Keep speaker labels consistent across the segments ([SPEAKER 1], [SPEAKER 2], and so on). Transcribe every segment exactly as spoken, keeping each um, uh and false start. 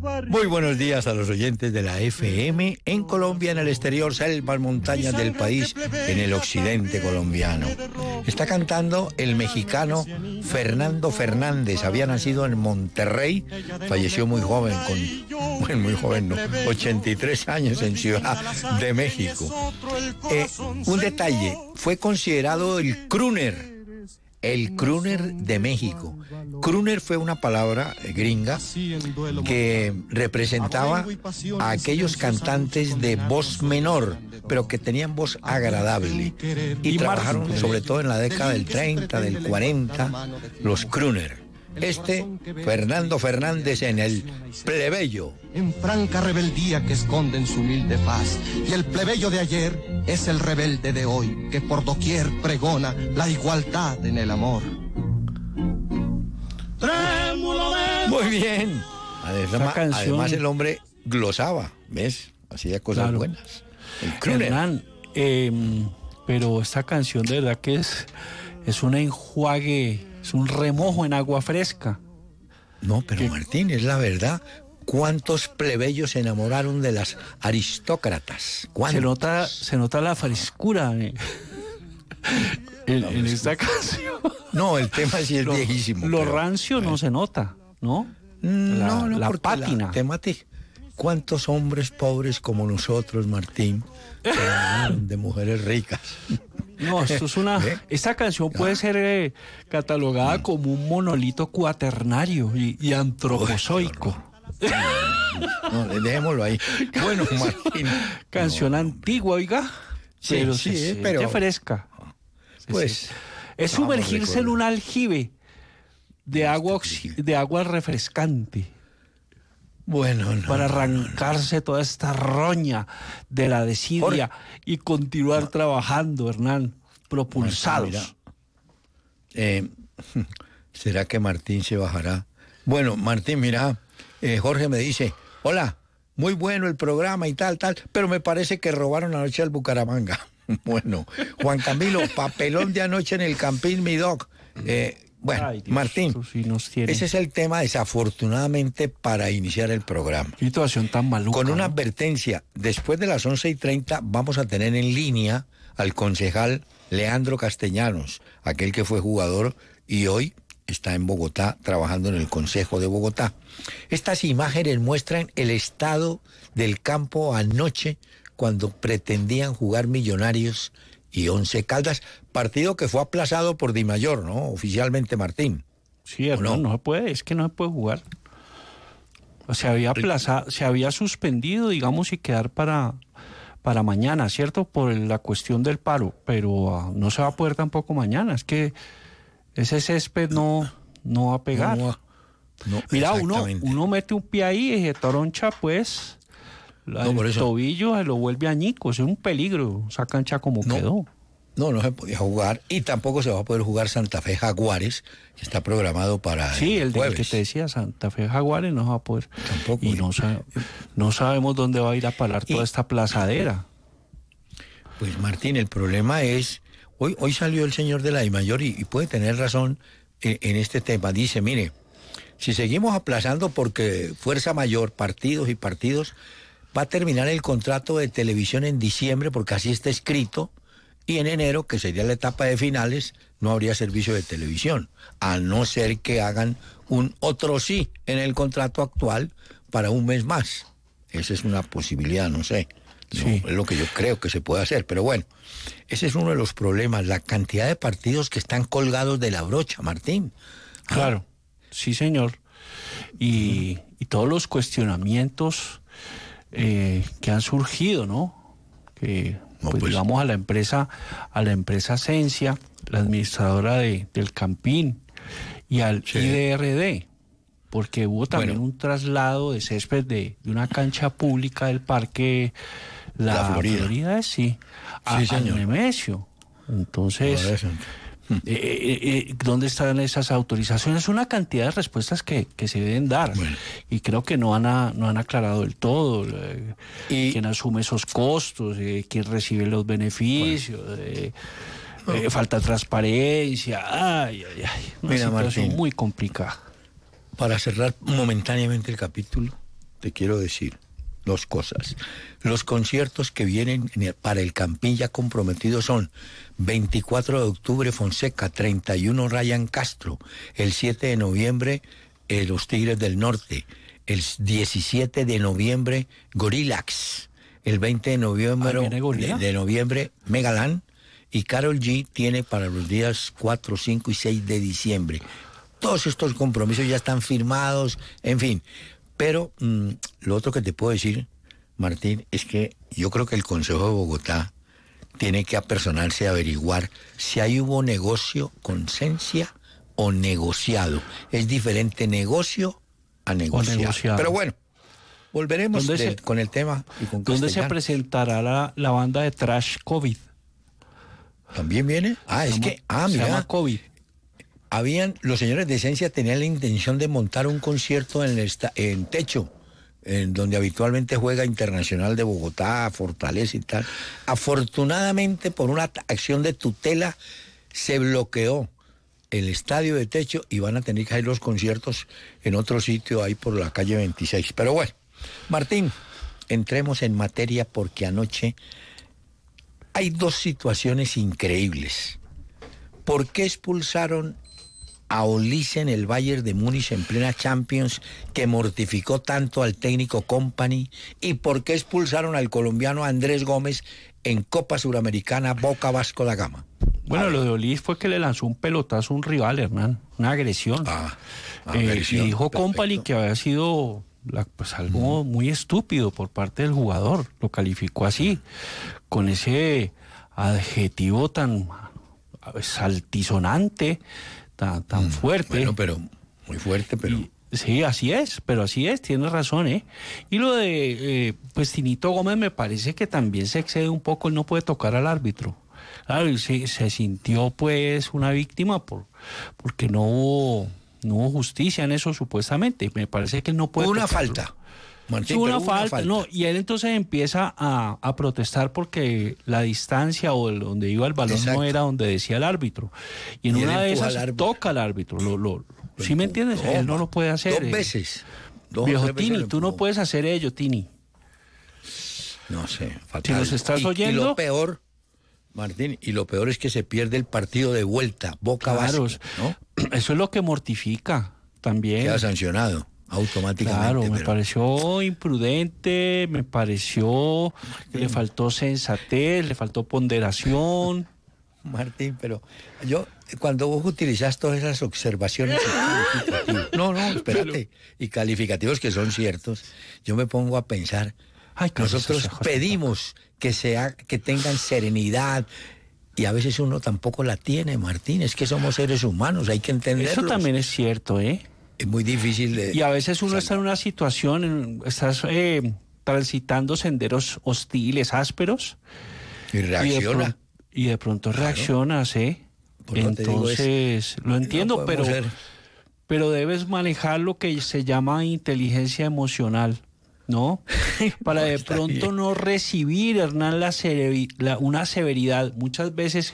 [SPEAKER 1] Muy buenos días a los oyentes de la F M en Colombia, en el exterior, selvas, montañas del país, en el occidente colombiano. Está cantando el mexicano Fernando Fernández. Había nacido en Monterrey, falleció muy joven, con bueno, muy joven, no, ochenta y tres años en Ciudad de México. Eh, un detalle, fue considerado el crooner. El crooner de México. Crooner fue una palabra gringa que representaba a aquellos cantantes de voz menor, pero que tenían voz agradable. Y trabajaron sobre todo en la década del treinta, del cuarenta, los crooner. Este, Fernando Fernández en el plebeyo.
[SPEAKER 2] En franca rebeldía que esconde en su humilde faz. Y el plebeyo de ayer es el rebelde de hoy, que por doquier pregona la igualdad en el amor.
[SPEAKER 1] Muy bien. Además, además el hombre glosaba, ¿ves? Hacía cosas claro. buenas. El crooner.
[SPEAKER 3] Hernán, eh, pero esta canción de verdad que es, es un enjuague, es un remojo en agua fresca.
[SPEAKER 1] No, pero ¿Qué? Martín, es la verdad. ¿Cuántos plebeyos se enamoraron de las aristócratas?
[SPEAKER 3] Se nota, se nota la frescura eh, en, en esta canción.
[SPEAKER 1] No, el tema sí es lo, viejísimo.
[SPEAKER 3] Lo pero, rancio eh. no se nota, ¿no? La,
[SPEAKER 1] no, no,
[SPEAKER 3] la
[SPEAKER 1] porque
[SPEAKER 3] pátina.
[SPEAKER 1] La temática. ¿Cuántos hombres pobres como nosotros, Martín, se enamoraron de mujeres ricas?
[SPEAKER 3] No, esto es una... ¿Eh? Esta canción puede ser eh, catalogada mm. como un monolito cuaternario y, y antropozoico.
[SPEAKER 1] No, no, dejémoslo ahí. Bueno, Martín.
[SPEAKER 3] Canción no, antigua, oiga.
[SPEAKER 1] Sí,
[SPEAKER 3] pero
[SPEAKER 1] sí,
[SPEAKER 3] se
[SPEAKER 1] pero
[SPEAKER 3] fresca.
[SPEAKER 1] Pues
[SPEAKER 3] sí, sí. Es sumergirse en un aljibe de agua de agua refrescante.
[SPEAKER 1] Bueno, no,
[SPEAKER 3] para arrancarse no, no. toda esta roña de la desidia Por... y continuar no. trabajando, Hernán, propulsados.
[SPEAKER 1] Martín, eh, ¿será que Martín se bajará? Bueno, Martín, mira, eh, Jorge me dice, hola, muy bueno el programa y tal, tal, pero me parece que robaron anoche al Bucaramanga. Bueno, Juan Camilo, papelón de anoche en el Campín, mi doc. Eh, bueno, Ay, Dios, Martín, sí ese es el tema desafortunadamente para iniciar el programa.
[SPEAKER 3] Qué situación tan maluca.
[SPEAKER 1] Con una
[SPEAKER 3] ¿no?
[SPEAKER 1] advertencia, después de las once y treinta vamos a tener en línea al concejal Leandro Castellanos, aquel que fue jugador y hoy está en Bogotá trabajando en el Consejo de Bogotá. Estas imágenes muestran el estado del campo anoche cuando pretendían jugar Millonarios y Once Caldas, partido que fue aplazado por Di Mayor, ¿no? Oficialmente, Martín.
[SPEAKER 3] Sí, no? no se puede, es que no se puede jugar. O sea, había aplazado, se había suspendido, digamos, y quedar para, para mañana, ¿cierto? Por la cuestión del paro, pero uh, no se va a poder tampoco mañana, es que ese césped no, no va a pegar. No, no, Mira, uno, uno mete un pie ahí y se toroncha, pues, la, no, el tobillo se lo vuelve añicos, es un peligro, esa cancha como
[SPEAKER 1] no,
[SPEAKER 3] quedó.
[SPEAKER 1] No, no se podía jugar y tampoco se va a poder jugar Santa Fe Jaguares, que está programado para
[SPEAKER 3] Sí, el,
[SPEAKER 1] el jueves.
[SPEAKER 3] que te decía, Santa Fe Jaguares no se va a poder.
[SPEAKER 1] Tampoco.
[SPEAKER 3] Y no, sabe, no sabemos dónde va a ir a parar toda y, esta plazadera.
[SPEAKER 1] Pues, Martín, el problema es... Hoy, hoy salió el señor de la DIMAYOR y, y puede tener razón en, en este tema. Dice, mire, si seguimos aplazando porque fuerza mayor, partidos y partidos, va a terminar el contrato de televisión en diciembre porque así está escrito y en enero, que sería la etapa de finales, no habría servicio de televisión, a no ser que hagan un otro sí en el contrato actual para un mes más. Esa es una posibilidad, no sé. No, sí. Es lo que yo creo que se puede hacer, pero bueno, ese es uno de los problemas, la cantidad de partidos que están colgados de la brocha, Martín.
[SPEAKER 3] Ah. Claro, sí, señor. Y, y todos los cuestionamientos eh, que han surgido, ¿no? Que, no, pues, pues, digamos, a la empresa, a la empresa Sensia, la administradora de, del Campín, y al sí. I D R D, porque hubo también bueno. un traslado de césped de, de una cancha pública del parque La, la Florida, Florida sí, a, sí, al Nemesio. Entonces, eh, eh, eh, ¿dónde están esas autorizaciones? Una cantidad de respuestas que, que se deben dar. Bueno. Y creo que no han, a, no han aclarado del todo eh, y, quién asume esos costos, eh, quién recibe los beneficios, bueno. eh, eh, falta transparencia. Ay, ay, ay. Una Mira, situación Martín, muy complicada.
[SPEAKER 1] Para cerrar momentáneamente el capítulo, te quiero decir dos cosas. Los conciertos que vienen para el Campín ya comprometidos son veinticuatro de octubre Fonseca, treinta y uno Ryan Castro, el siete de noviembre eh, Los Tigres del Norte, el diecisiete de noviembre Gorillax, el veinte de noviembre, de, de noviembre Megaland, y Karol G tiene para los días cuatro, cinco y seis de diciembre. Todos estos compromisos ya están firmados, en fin. Pero mmm, lo otro que te puedo decir, Martín, es que yo creo que el Consejo de Bogotá tiene que apersonarse a averiguar si ahí hubo negocio con Sensia o negociado. Es diferente negocio a negociado. negociado. Pero bueno, volveremos de, se, con el tema. Y con
[SPEAKER 3] ¿Dónde se presentará la, la banda de Trash COVID?
[SPEAKER 1] ¿También viene? Ah, es
[SPEAKER 3] llama,
[SPEAKER 1] que... Ah, mira.
[SPEAKER 3] Se llama COVID.
[SPEAKER 1] Habían, los señores de Esencia tenían la intención de montar un concierto en, el esta, en Techo, en donde habitualmente juega Internacional de Bogotá, Fortaleza y tal. Afortunadamente, por una acción de tutela, se bloqueó el estadio de Techo y van a tener que hacer los conciertos en otro sitio, ahí por la calle veintiséis. Pero bueno, Martín, entremos en materia porque anoche hay dos situaciones increíbles. ¿Por qué expulsaron a Olise en el Bayern de Múnich en plena Champions, que mortificó tanto al técnico Company? ¿Y por qué expulsaron al colombiano Andrés Gómez en Copa Suramericana Boca Vasco da Gama?
[SPEAKER 3] Bueno, lo de Olise fue que le lanzó un pelotazo a un rival, Hernán, una agresión. Ah, eh, agresión. Y dijo perfecto. Company que había sido la, pues, algo mm. muy estúpido por parte del jugador. Lo calificó así, con ese adjetivo tan altisonante, tan, tan mm, fuerte.
[SPEAKER 1] Bueno, pero muy fuerte, pero...
[SPEAKER 3] Y, sí, así es, pero así es, tienes razón, ¿eh? Y lo de, eh, pues, Tinito Gómez me parece que también se excede un poco, él no puede tocar al árbitro. Claro, y se, se sintió, pues, una víctima por porque no hubo, no hubo justicia en eso, supuestamente. Me parece que él no puede
[SPEAKER 1] Una
[SPEAKER 3] tocarlo.
[SPEAKER 1] falta. Martín,
[SPEAKER 3] una,
[SPEAKER 1] una
[SPEAKER 3] falta,
[SPEAKER 1] falta,
[SPEAKER 3] no, y él entonces empieza a, a protestar porque la distancia o el, donde iba el balón Exacto. no era donde decía el árbitro. Y en y una de esas al toca al árbitro. Lo, lo, lo, ¿Sí me entiendes? No, él no lo puede hacer.
[SPEAKER 1] Dos eh. veces. Dos
[SPEAKER 3] Viejo Tini, tú no puedes hacer ello, Tini.
[SPEAKER 1] No sé, fatal.
[SPEAKER 3] Si nos estás
[SPEAKER 1] y,
[SPEAKER 3] oyendo...
[SPEAKER 1] Y lo peor, Martín, y lo peor es que se pierde el partido de vuelta, Boca
[SPEAKER 3] claro,
[SPEAKER 1] Vasco, ¿no?
[SPEAKER 3] Eso es lo que mortifica también.
[SPEAKER 1] Queda sancionado automáticamente.
[SPEAKER 3] Claro, me
[SPEAKER 1] pero...
[SPEAKER 3] pareció imprudente, me pareció Martín. que le faltó sensatez, le faltó ponderación.
[SPEAKER 1] Martín, pero yo, cuando vos utilizás todas esas observaciones no, no, espérate, y calificativos que son ciertos, yo me pongo a pensar, Ay, nosotros pedimos que sea, que tengan serenidad, y a veces uno tampoco la tiene, Martín, es que somos seres humanos, hay que entenderlo.
[SPEAKER 3] Eso también es cierto, ¿eh?
[SPEAKER 1] Es muy difícil de...
[SPEAKER 3] Y a veces uno salir. está en una situación, estás eh, transitando senderos hostiles, ásperos.
[SPEAKER 1] Y reacciona.
[SPEAKER 3] Y de, y de pronto claro. reaccionas, ¿eh? Entonces, es, lo entiendo, no pero, ser. pero debes manejar lo que se llama inteligencia emocional, ¿no? Para no, de pronto bien. no recibir, Hernán, la, la una severidad. Muchas veces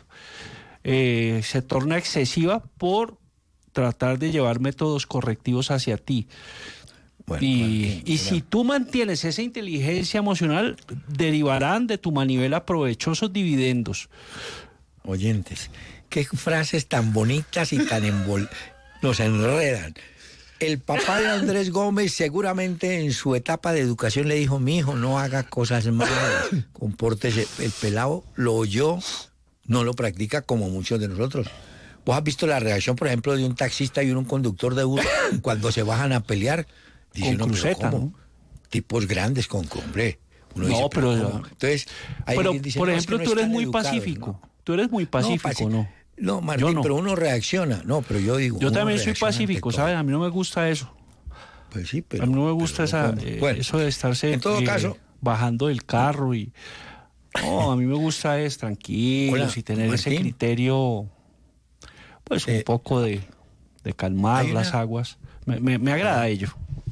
[SPEAKER 3] eh, se torna excesiva por tratar de llevar métodos correctivos hacia ti. Bueno, y bueno, y si tú mantienes esa inteligencia emocional, derivarán de tu manivela provechosos dividendos.
[SPEAKER 1] Oyentes, qué frases tan bonitas y tan envol... nos enredan. El papá de Andrés Gómez seguramente en su etapa de educación le dijo, mi hijo, no haga cosas malas, compórtese. El pelado lo oyó, no lo practica como muchos de nosotros. ¿Vos has visto la reacción, por ejemplo, de un taxista y un conductor de bus cuando se bajan a pelear? Dice,
[SPEAKER 3] con
[SPEAKER 1] no,
[SPEAKER 3] cruceta,
[SPEAKER 1] ¿cómo?
[SPEAKER 3] ¿no?
[SPEAKER 1] Tipos grandes con hombre. Uno
[SPEAKER 3] no,
[SPEAKER 1] dice, pero...
[SPEAKER 3] pero
[SPEAKER 1] Entonces,
[SPEAKER 3] pero, dice, por no, ejemplo, es que no tú eres muy educados, pacífico. ¿no? Tú eres muy pacífico, ¿no?
[SPEAKER 1] No, Martín, no. pero uno reacciona. No, pero yo digo...
[SPEAKER 3] Yo también soy pacífico, ¿sabes? A mí no me gusta eso.
[SPEAKER 1] Pues sí, pero...
[SPEAKER 3] A mí no me gusta esa, eh, bueno, eso de estarse...
[SPEAKER 1] En todo
[SPEAKER 3] eh,
[SPEAKER 1] caso...
[SPEAKER 3] bajando del carro y... No, a mí me gusta es tranquilo y tener Martín, ese criterio... Pues un eh, poco de, de calmar una... las aguas. Me, me, me agrada ello.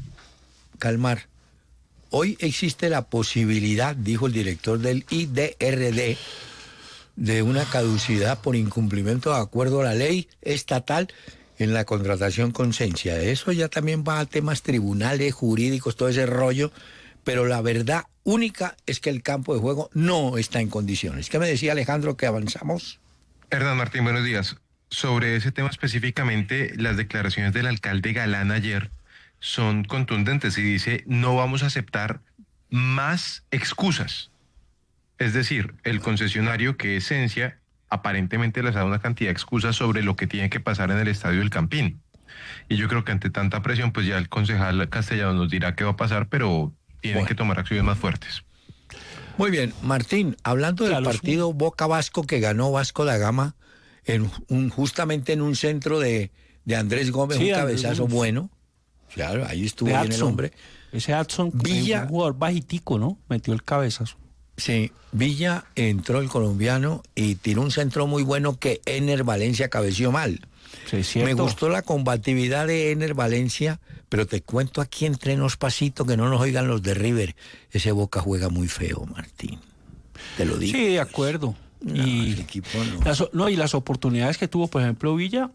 [SPEAKER 1] Calmar. Hoy existe la posibilidad, dijo el director del I D R D, de una caducidad por incumplimiento de acuerdo a la ley estatal en la contratación con Sensia. Eso ya también va a temas tribunales, jurídicos, todo ese rollo, pero la verdad única es que el campo de juego no está en condiciones. ¿Qué me decía Alejandro que avanzamos?
[SPEAKER 4] Hernán Martín, buenos días. Sobre ese tema específicamente, las declaraciones del alcalde Galán ayer son contundentes y dice, no vamos a aceptar más excusas. Es decir, el concesionario, que es Sensia, aparentemente les da una cantidad de excusas sobre lo que tiene que pasar en el Estadio del Campín. Y yo creo que ante tanta presión, pues ya el concejal Castellano nos dirá qué va a pasar, pero tienen bueno. que tomar acciones más fuertes.
[SPEAKER 1] Muy bien, Martín, hablando del claro, partido sí. Boca Vasco que ganó Vasco da Gama, en un, justamente en un centro de, de Andrés Gómez, sí, un cabezazo Andrés. bueno. Claro, ahí estuvo bien el hombre.
[SPEAKER 3] Ese Adson, Villa, un jugador bajitico, ¿no? Metió el cabezazo.
[SPEAKER 1] Sí, Villa entró el colombiano y tiró un centro muy bueno que Ener Valencia cabeció mal.
[SPEAKER 3] Sí, cierto.
[SPEAKER 1] Me gustó la combatividad de Ener Valencia, pero te cuento aquí entre nos pasito que no nos oigan los de River. Ese Boca juega muy feo, Martín. Te lo digo.
[SPEAKER 3] Sí, de acuerdo.
[SPEAKER 1] No,
[SPEAKER 3] y
[SPEAKER 1] el equipo no.
[SPEAKER 3] Las, no, y las oportunidades que tuvo, por ejemplo, Villa,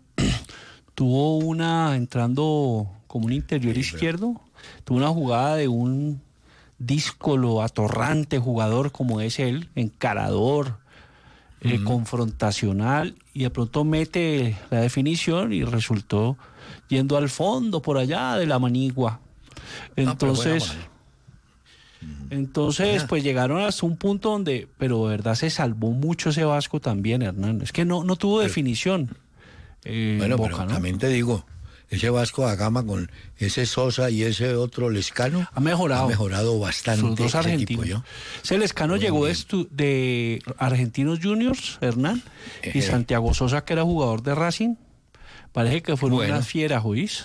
[SPEAKER 3] tuvo una entrando como un interior sí, izquierdo, pero... tuvo una jugada de un díscolo, atorrante jugador como es él, encarador, uh-huh. eh, confrontacional, y de pronto mete la definición y resultó yendo al fondo por allá de la manigua. Entonces, no, bueno, bueno. entonces pues llegaron hasta un punto donde, pero de verdad se salvó mucho ese Vasco también, Hernán. Es que no, no tuvo pero, definición.
[SPEAKER 1] Eh, bueno, Boca, pero ¿no? También te digo, ese Vasco da Gama con ese Sosa y ese otro Lescano
[SPEAKER 3] ha mejorado,
[SPEAKER 1] ha mejorado bastante.
[SPEAKER 3] Sus dos argentinos. Ese, ese Lescano bueno, llegó de, estu- de Argentinos Juniors, Hernán, eh, y Santiago Sosa, que era jugador de Racing. Parece que fueron bueno. unas fieras, ¿oís?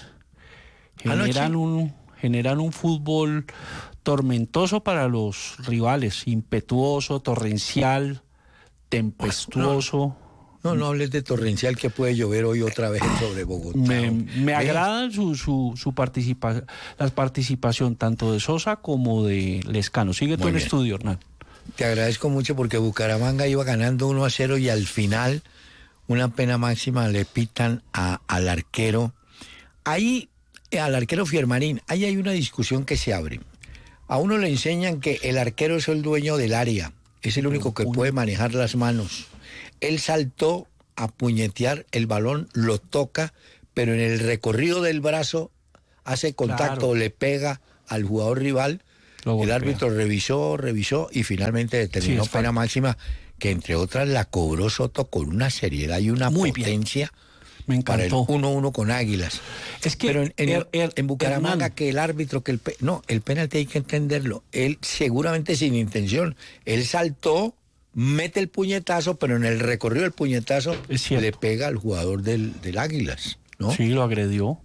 [SPEAKER 3] Generan un, generan un fútbol tormentoso para los rivales, impetuoso, torrencial, tempestuoso.
[SPEAKER 1] No, no. No, no hables de torrencial que puede llover hoy otra vez sobre Bogotá.
[SPEAKER 3] Me, me agrada su, su, su participación, la participación tanto de Sosa como de Lescano. Sigue tú el estudio, Hernán.
[SPEAKER 1] Te agradezco mucho porque Bucaramanga iba ganando uno a cero y al final una pena máxima le pitan a, al arquero. Ahí, al arquero Fiermarín, ahí hay una discusión que se abre. A uno le enseñan que el arquero es el dueño del área, es el único que puede manejar las manos. Él saltó a puñetear el balón, lo toca, pero en el recorrido del brazo hace contacto, claro. le pega al jugador rival. El árbitro revisó, revisó y finalmente determinó sí, pena máxima, que entre otras la cobró Soto con una seriedad y una Muy potencia
[SPEAKER 3] Me
[SPEAKER 1] para el uno uno con Águilas.
[SPEAKER 3] Es que
[SPEAKER 1] pero en, en,
[SPEAKER 3] el, el,
[SPEAKER 1] en Bucaramanga
[SPEAKER 3] Hernán.
[SPEAKER 1] que el árbitro, que el no, el penalti hay que entenderlo. Él seguramente sin intención, él saltó, mete el puñetazo, pero en el recorrido del puñetazo le pega al jugador del, del Águilas, ¿no?
[SPEAKER 3] Sí, lo agredió.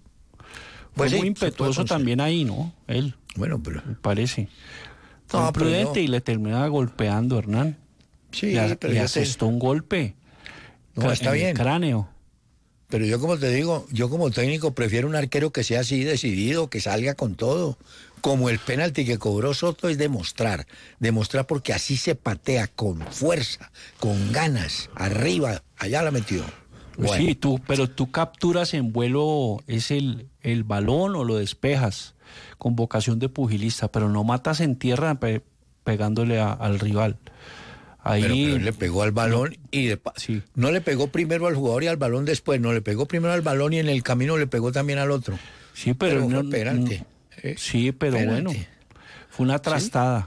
[SPEAKER 3] Fue pues muy sí, impetuoso también ahí, ¿no? Él.
[SPEAKER 1] Bueno, pero...
[SPEAKER 3] Me parece. Fue
[SPEAKER 1] no,
[SPEAKER 3] prudente
[SPEAKER 1] no.
[SPEAKER 3] y le terminaba golpeando, Hernán.
[SPEAKER 1] Sí,
[SPEAKER 3] le,
[SPEAKER 1] pero...
[SPEAKER 3] Le asestó te... un golpe.
[SPEAKER 1] No, está
[SPEAKER 3] en
[SPEAKER 1] bien.
[SPEAKER 3] El cráneo.
[SPEAKER 1] Pero yo como te digo, yo como técnico prefiero un arquero que sea así decidido, que salga con todo. Como el penalti que cobró Soto es demostrar, demostrar porque así se patea con fuerza, con ganas, arriba, allá la metió.
[SPEAKER 3] Bueno. Sí, tú, pero tú capturas en vuelo es el, el balón o lo despejas con vocación de pugilista, pero no matas en tierra pe- pegándole a, al rival. Ahí
[SPEAKER 1] pero, pero él le pegó al balón no, y de, sí. no le pegó primero al jugador y al balón después, no le pegó primero al balón y en el camino le pegó también al otro.
[SPEAKER 3] Sí, pero, pero no, no, ¿Eh? Sí, pero Espérate. bueno, fue una trastada.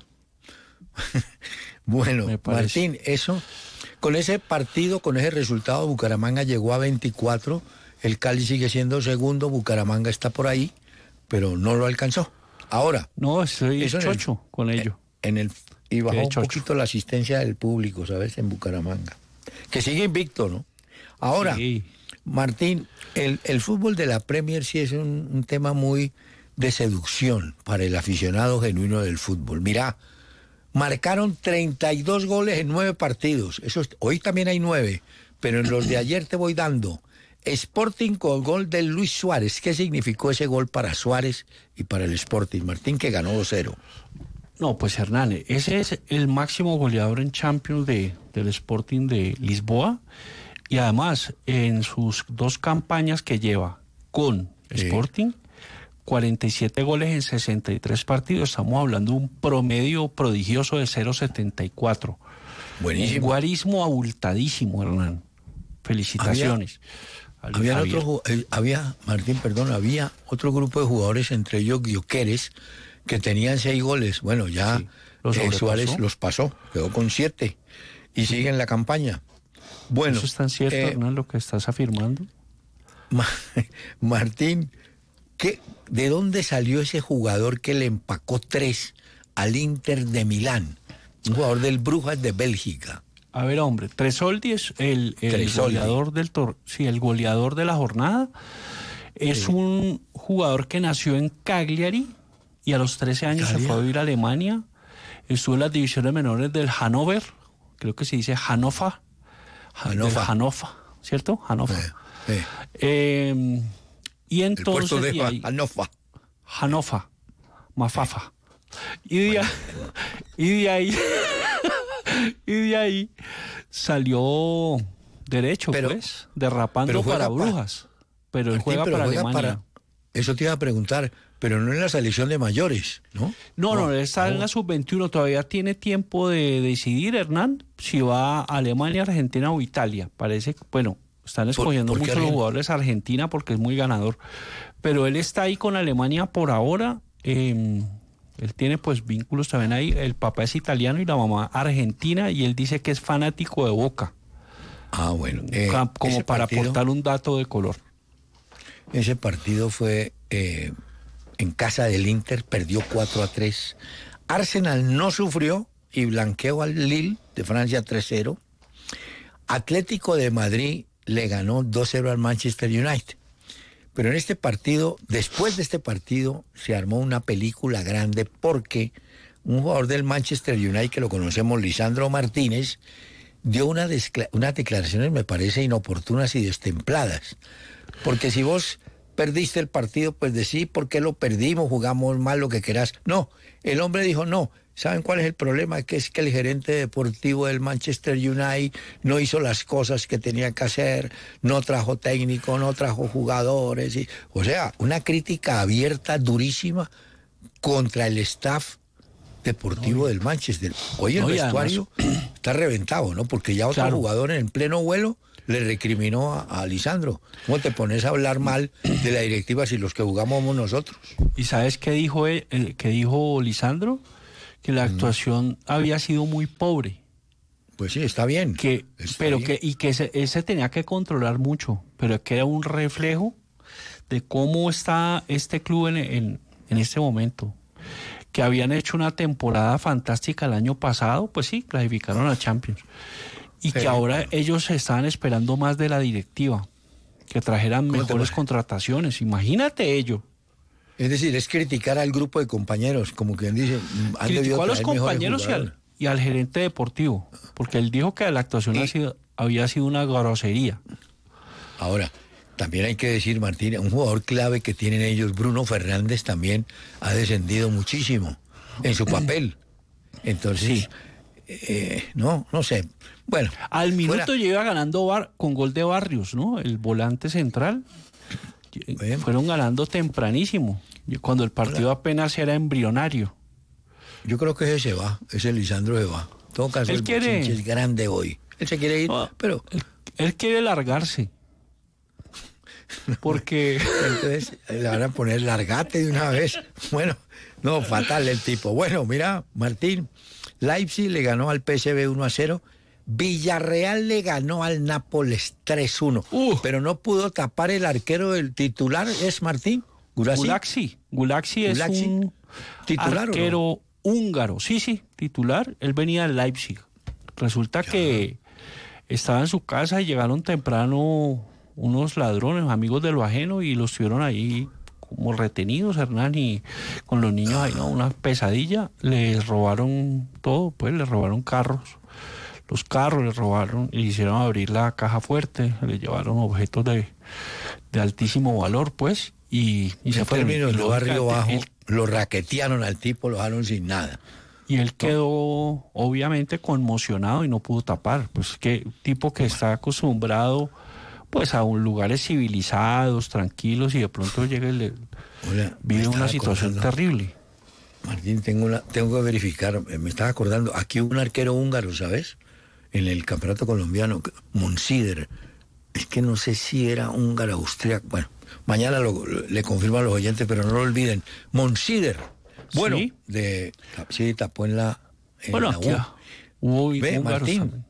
[SPEAKER 1] ¿Sí? Bueno, Martín, eso, con ese partido, con ese resultado, Bucaramanga llegó a veinticuatro, el Cali sigue siendo segundo, Bucaramanga está por ahí, pero no lo alcanzó. Ahora.
[SPEAKER 3] No, estoy chocho el, con ello.
[SPEAKER 1] En el, y bajó un poquito la asistencia del público, ¿sabes? En Bucaramanga. Que sigue invicto, ¿no? Ahora, sí. Martín, el, el fútbol de la Premier sí es un, un tema muy... de seducción para el aficionado genuino del fútbol. Mirá, marcaron treinta y dos goles en nueve partidos. Eso es, hoy también hay nueve, pero en los de ayer te voy dando. Sporting con gol de Luis Suárez. ¿Qué significó ese gol para Suárez y para el Sporting, Martín, que ganó dos cero?
[SPEAKER 3] No, pues Hernán, ese es el máximo goleador en Champions de, del Sporting de Lisboa. Y además, en sus dos campañas que lleva con sí. Sporting, cuarenta y siete goles en sesenta y tres partidos. Estamos hablando de un promedio prodigioso de cero coma setenta y cuatro.
[SPEAKER 1] Buenísimo.
[SPEAKER 3] Un guarismo abultadísimo, Hernán. Felicitaciones.
[SPEAKER 1] Había, había, otro, eh, había, Martín, perdón, había otro grupo de jugadores, entre ellos Guioqueres, que tenían seis goles. Bueno, ya sí, los eh, Suárez los pasó, quedó con siete y sigue en la campaña. Bueno,
[SPEAKER 3] ¿eso es tan cierto, eh, Hernán, lo que estás afirmando?
[SPEAKER 1] Ma Martín, ¿qué, ¿de dónde salió ese jugador que le empacó tres al Inter de Milán? Un jugador del Brujas de Bélgica.
[SPEAKER 3] A ver, hombre, Tresoldi es el, el goleador del tor sí, el goleador de la jornada. Es sí. un jugador que nació en Cagliari y a los trece años ¿Cagliari? se fue a vivir a Alemania. Estuvo en las divisiones menores del Hannover, creo que se dice Hannover. Hannover, Hannover, ¿cierto? Hannover. Sí, sí. Eh, y entonces...
[SPEAKER 1] El puesto de
[SPEAKER 3] ahí,
[SPEAKER 1] Hannover.
[SPEAKER 3] Hannover, Mafafa. Y de, bueno. y de ahí... y de ahí salió derecho, pero, pues, derrapando para Brujas. Pa, pero él Martín, juega pero para juega Alemania. Para,
[SPEAKER 1] eso te iba a preguntar, pero no en la selección de mayores, ¿no?
[SPEAKER 3] No, no, no está no. en la sub veintiuno. Todavía tiene tiempo de decidir, Hernán, si va a Alemania, Argentina o Italia. Parece, bueno, están escogiendo muchos los jugadores a Argentina porque es muy ganador. Pero él está ahí con Alemania por ahora. Eh, Él tiene pues vínculos también ahí, el papá es italiano y la mamá argentina, y él dice que es fanático de Boca.
[SPEAKER 1] Ah, bueno. Eh,
[SPEAKER 3] como para partido, aportar un dato de color.
[SPEAKER 1] Ese partido fue eh, en casa del Inter, perdió cuatro a tres. Arsenal no sufrió y blanqueó al Lille de Francia tres cero. Atlético de Madrid le ganó dos cero al Manchester United. Pero en este partido, después de este partido, se armó una película grande porque un jugador del Manchester United, que lo conocemos, Lisandro Martínez, dio una unas declaraciones, me parece, inoportunas y destempladas. Porque si vos perdiste el partido, pues decís, ¿por qué lo perdimos? Jugamos mal, lo que querás. No, el hombre dijo, no. ¿Saben cuál es el problema? Que es que el gerente deportivo del Manchester United no hizo las cosas que tenía que hacer, no trajo técnico, no trajo jugadores. Y, o sea, una crítica abierta, durísima, contra el staff deportivo no, del Manchester. Hoy el no, vestuario además, está reventado, ¿no? Porque ya otro claro. jugador en pleno vuelo le recriminó a, a Lisandro. ¿Cómo te pones a hablar mal de la directiva si los que jugamos somos nosotros?
[SPEAKER 3] ¿Y sabes qué dijo, él, eh, qué dijo Lisandro? Que la actuación mm. había sido muy pobre.
[SPEAKER 1] Pues sí, está bien.
[SPEAKER 3] Que,
[SPEAKER 1] está
[SPEAKER 3] pero
[SPEAKER 1] bien.
[SPEAKER 3] que y que se, ese tenía que controlar mucho, pero que era un reflejo de cómo está este club en, en, en este momento. Que habían hecho una temporada fantástica el año pasado, pues sí, clasificaron a Champions. Y sí. que ahora ellos estaban esperando más de la directiva, que trajeran mejores contrataciones. Imagínate ello.
[SPEAKER 1] Es decir, es criticar al grupo de compañeros, como quien dice... Han
[SPEAKER 3] Criticó a los compañeros y al, y al gerente deportivo, porque él dijo que la actuación y, ha sido, había sido una grosería.
[SPEAKER 1] Ahora, también hay que decir, Martín, un jugador clave que tienen ellos, Bruno Fernández, también ha descendido muchísimo en su papel. Entonces, sí. eh, no, no sé. Bueno.
[SPEAKER 3] Al minuto fuera... llega ganando bar, con gol de Barrios, ¿no? El volante central. Bien. Fueron ganando tempranísimo, cuando el partido apenas era embrionario.
[SPEAKER 1] Yo creo que ese se va, ese Lisandro se va. En todo caso,
[SPEAKER 3] él
[SPEAKER 1] el
[SPEAKER 3] quiere...
[SPEAKER 1] es grande hoy. Él se quiere ir, no, pero...
[SPEAKER 3] Él, él quiere largarse. Porque...
[SPEAKER 1] Entonces le van a poner largate de una vez. Bueno, no, fatal el tipo. Bueno, mira, Martín, Leipzig le ganó al P S V uno a cero. Villarreal le ganó al Nápoles tres uno, uh, pero no pudo tapar el arquero del titular, ¿es Martín?
[SPEAKER 3] Gulaxi. Gulaxi, Gulaxi es Gulaxi. un titular, arquero no? húngaro, sí, sí, titular, él venía del Leipzig. Resulta ya. que estaba en su casa y llegaron temprano unos ladrones, amigos de lo ajeno, y los tuvieron ahí como retenidos, Hernán, y con los niños ahí, ¿no? Una pesadilla, les robaron todo, pues les robaron carros. Los carros les robaron y hicieron abrir la caja fuerte, le llevaron objetos de, de altísimo valor, pues, y, y se fueron.
[SPEAKER 1] En términos de barrio bajo, el, lo raquetearon al tipo, lo dejaron sin nada.
[SPEAKER 3] Y él quedó obviamente conmocionado y no pudo tapar. Pues que tipo que está acostumbrado pues a un lugares civilizados, tranquilos, y de pronto llega y le
[SPEAKER 1] Hola,
[SPEAKER 3] vive una situación acordando. terrible.
[SPEAKER 1] Martín, tengo, una, tengo que verificar, me estaba acordando, aquí hubo un arquero húngaro, ¿sabes? En el campeonato colombiano, Monsider. Es que no sé si era húngaro, austríaco. Bueno, mañana lo, le confirman los oyentes, pero no lo olviden. Monsider. Bueno, ¿sí? de sí, tapó en la. En
[SPEAKER 3] bueno,
[SPEAKER 1] la
[SPEAKER 3] aquí hubo
[SPEAKER 1] Ve, Martín.
[SPEAKER 3] También.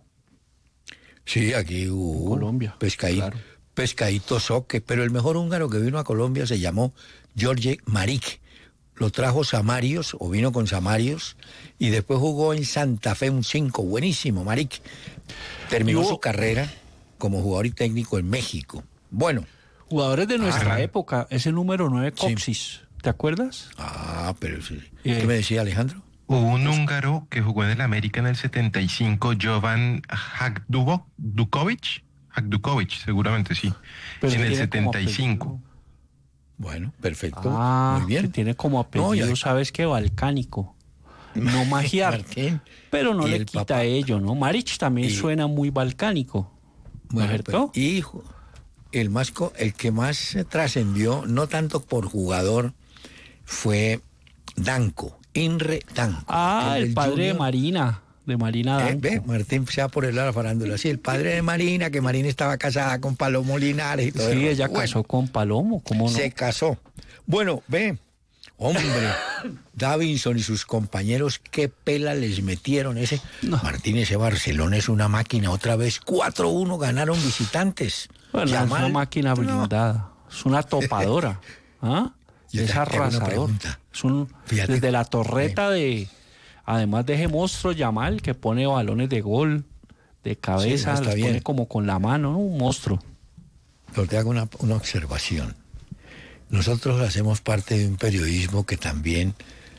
[SPEAKER 1] Sí, aquí hubo.
[SPEAKER 3] Colombia.
[SPEAKER 1] Pescadito, claro. Pescadito Soque, pero el mejor húngaro que vino a Colombia se llamó George Maric. Lo trajo Samarios, o vino con Samarios, y después jugó en Santa Fe un cinco, buenísimo, Maric. Terminó hubo... su carrera como jugador y técnico en México. Bueno.
[SPEAKER 3] Jugadores de nuestra ah, época, ese número nueve, Coxis, sí. ¿Te acuerdas?
[SPEAKER 1] Ah, pero sí. Eh, ¿Qué me decía Alejandro?
[SPEAKER 4] Hubo un húngaro que jugó en el América en el setenta y cinco, Jovan Hakdukovic, Hakdukovic, seguramente sí, pero en el setenta y cinco.
[SPEAKER 1] Bueno, perfecto,
[SPEAKER 3] ah,
[SPEAKER 1] muy bien.
[SPEAKER 3] Que tiene como apellido, no, ya... ¿sabes qué? Balcánico, no magiar, Martín, pero no le quita papá. ello, ¿no? Maric también y... suena muy balcánico,
[SPEAKER 1] bueno, ¿cierto? Pero, hijo, el, más, el que más trascendió, no tanto por jugador, fue Danco. Inre Danco.
[SPEAKER 3] Ah, el, el padre junior. de Marina, de Marina Danco.
[SPEAKER 1] Eh, ve, Martín se va por el lado de la farándula. Sí, el padre de Marina, que Marina estaba casada con Palomo Linares y todo eso.
[SPEAKER 3] Sí, ella bueno, casó con Palomo, ¿cómo no?
[SPEAKER 1] Se casó. Bueno, ve, hombre, Davinson y sus compañeros, qué pela les metieron. Ese no. Martín, ese Barcelona es una máquina. Otra vez, cuatro uno ganaron visitantes.
[SPEAKER 3] Bueno, Yamal, es una máquina blindada, no. es una topadora. ¿Ah? Es arrasador. Es un, desde la torreta de, además de ese monstruo Yamal que pone balones de gol, de cabeza, sí, los pone como con la mano, ¿no? Un monstruo.
[SPEAKER 1] Pero te hago una, una observación. Nosotros hacemos parte de un periodismo que también,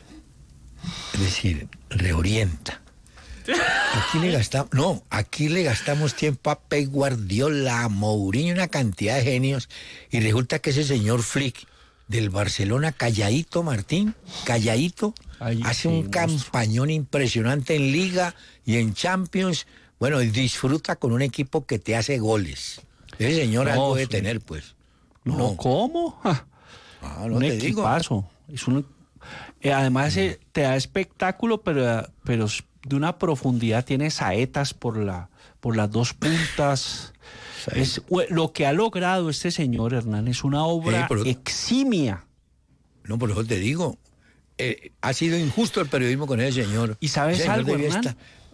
[SPEAKER 1] es decir, reorienta. Aquí le gastamos, no, aquí le gastamos tiempo a Pep Guardiola, a Mourinho, una cantidad de genios, y resulta que ese señor Flick del Barcelona, calladito, Martín, calladito, Ay, hace sí, un monstruo. campañón impresionante en Liga y en Champions. Bueno, disfruta con un equipo que te hace goles. Ese señor no, algo de tener, pues.
[SPEAKER 3] No, no. ¿Cómo? Ah, no un te equipazo. Digo. Es un, eh, además, eh, te da espectáculo, pero, pero de una profundidad, tiene saetas por, la, por las dos puntas. Es, lo que ha logrado este señor Hernán es una obra eh, pero, eximia.
[SPEAKER 1] No, por eso te digo, eh, ha sido injusto el periodismo con ese señor.
[SPEAKER 3] ¿Y sabes
[SPEAKER 1] ese
[SPEAKER 3] algo, Hernán?
[SPEAKER 1] Estar,